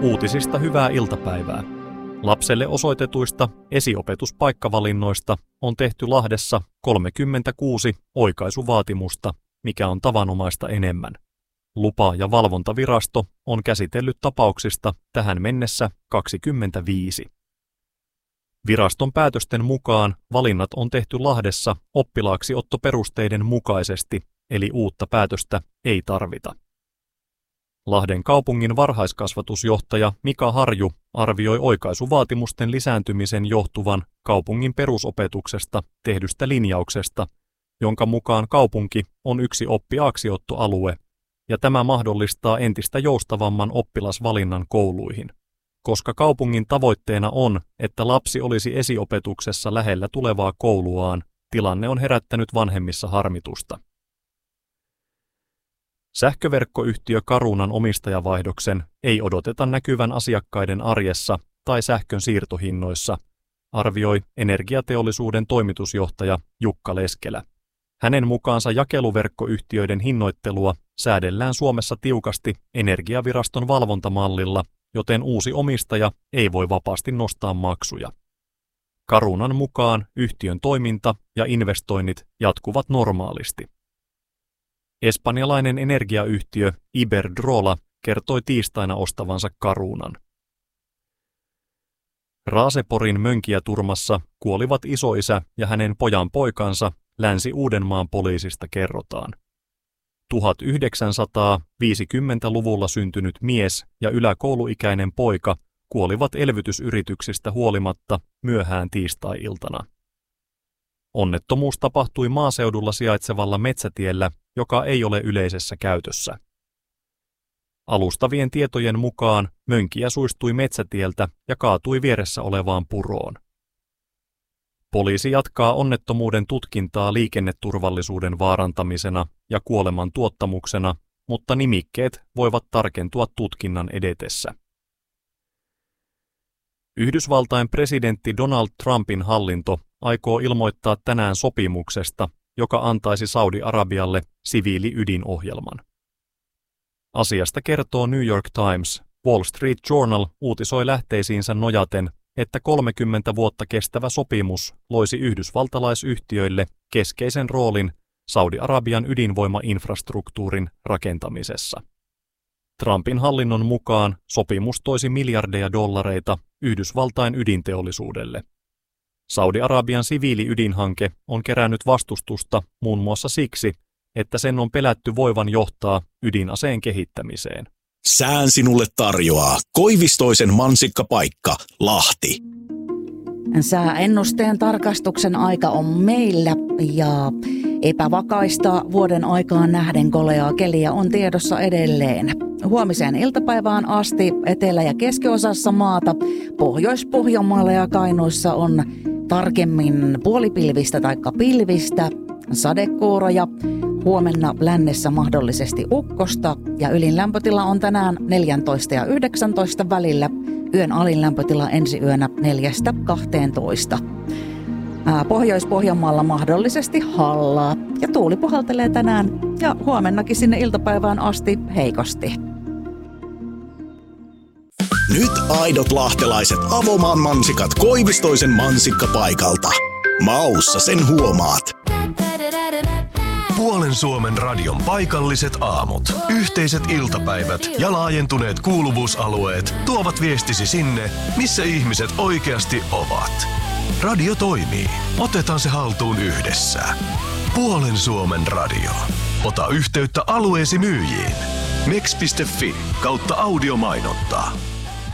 Uutisista hyvää iltapäivää. Lapselle osoitetuista esiopetuspaikkavalinnoista on tehty Lahdessa 36 oikaisuvaatimusta, mikä on tavanomaista enemmän. Lupa- ja valvontavirasto on käsitellyt tapauksista tähän mennessä 25. Viraston päätösten mukaan valinnat on tehty Lahdessa oppilaaksiottoperusteiden mukaisesti, eli uutta päätöstä ei tarvita. Lahden kaupungin varhaiskasvatusjohtaja Mika Harju arvioi oikaisuvaatimusten lisääntymisen johtuvan kaupungin perusopetuksesta tehdystä linjauksesta, jonka mukaan kaupunki on yksi oppiaaksiottoalue, ja tämä mahdollistaa entistä joustavamman oppilasvalinnan kouluihin. Koska kaupungin tavoitteena on, että lapsi olisi esiopetuksessa lähellä tulevaa kouluaan, tilanne on herättänyt vanhemmissa harmitusta. Sähköverkkoyhtiö Carunan omistajavaihdoksen ei odoteta näkyvän asiakkaiden arjessa tai sähkön siirtohinnoissa, arvioi energiateollisuuden toimitusjohtaja Jukka Leskelä. Hänen mukaansa jakeluverkkoyhtiöiden hinnoittelua säädellään Suomessa tiukasti Energiaviraston valvontamallilla, joten uusi omistaja ei voi vapaasti nostaa maksuja. Carunan mukaan yhtiön toiminta ja investoinnit jatkuvat normaalisti. Espanjalainen energiayhtiö Iberdrola kertoi tiistaina ostavansa Carunan. Raaseporin Mönkijäturmassa kuolivat isoisä ja hänen pojanpoikansa, Länsi-Uudenmaan poliisista kerrotaan. 1950-luvulla syntynyt mies ja yläkouluikäinen poika kuolivat elvytysyrityksistä huolimatta myöhään tiistai-iltana. Onnettomuus tapahtui maaseudulla sijaitsevalla metsätiellä, joka ei ole yleisessä käytössä. Alustavien tietojen mukaan mönkijä suistui metsätieltä ja kaatui vieressä olevaan puroon. Poliisi jatkaa onnettomuuden tutkintaa liikenneturvallisuuden vaarantamisena ja kuoleman tuottamuksena, mutta nimikkeet voivat tarkentua tutkinnan edetessä. Yhdysvaltain presidentti Donald Trumpin hallinto aikoo ilmoittaa tänään sopimuksesta, joka antaisi Saudi-Arabialle siviiliydinohjelman. Asiasta kertoo New York Times. Wall Street Journal uutisoi lähteisiinsä nojaten, että 30 vuotta kestävä sopimus loisi yhdysvaltalaisyhtiöille keskeisen roolin Saudi-Arabian ydinvoimainfrastruktuurin rakentamisessa. Trumpin hallinnon mukaan sopimus toisi miljardeja dollareita Yhdysvaltain ydinteollisuudelle. Saudi-Arabian siviiliydinhanke on kerännyt vastustusta muun muassa siksi, että sen on pelätty voivan johtaa ydinaseen kehittämiseen. Sään sinulle tarjoaa Koivistoisen mansikkapaikka, Lahti. Sääennusteen tarkastuksen aika on meillä ja epävakaista vuoden aikaan nähden koleaa keliä on tiedossa edelleen. Huomiseen iltapäivään asti etelä- ja keskiosassa maata, Pohjois-Pohjanmaalla ja Kainuussa on tarkemmin puolipilvistä tai pilvistä, sadekuuroja. Huomenna lännessä mahdollisesti ukkosta ja ylin lämpötila on tänään 14 ja 19 välillä. Yön alin lämpötila ensi yönä 4-12. Pohjois-Pohjanmaalla mahdollisesti hallaa ja tuuli puhaltelee tänään ja huomennakin sinne iltapäivään asti heikosti. Nyt aidot lahtelaiset Avomaan mansikat Koivistoisen mansikkapaikalta. Maussa sen huomaat. Puolen Suomen radion paikalliset aamut, yhteiset iltapäivät ja laajentuneet kuuluvuusalueet tuovat viestisi sinne, missä ihmiset oikeasti ovat. Radio toimii. Otetaan se haltuun yhdessä. Puolen Suomen radio. Ota yhteyttä alueesi myyjiin. mex.fi/audiomainontaa.